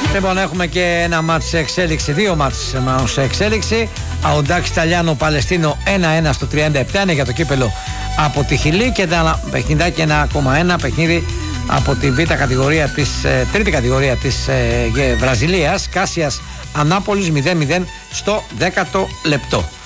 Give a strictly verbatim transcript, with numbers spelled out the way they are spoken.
Λοιπόν, έχουμε και ένα μάτς σε εξέλιξη, δύο μάτς σε εξέλιξη. Αουντάξ Ιταλιάνο Παλαιστίνο ένα ένα στο τριάντα επτά, είναι για το κύπελο από τη Χιλή, και ένα παιχνιδάκι ένα κόμμα ένα παιχνίδι από τη β' κατηγορία της, ε, τρίτη κατηγορία της ε, Βραζιλίας, Κάσιας Ανάπολης μηδέν μηδέν στο δέκατο λεπτό.